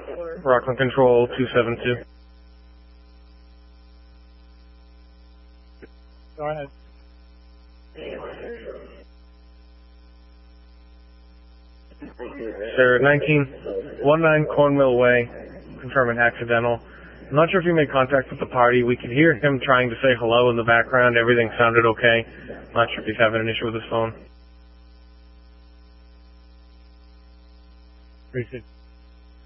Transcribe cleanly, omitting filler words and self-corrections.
Rockland Control 272. Go ahead. Sir, 1919 Cornmill Way, confirming accidental. I'm not sure if you made contact with the party. We could hear him trying to say hello in the background. Everything sounded okay. Not sure if he's having an issue with his phone. 360.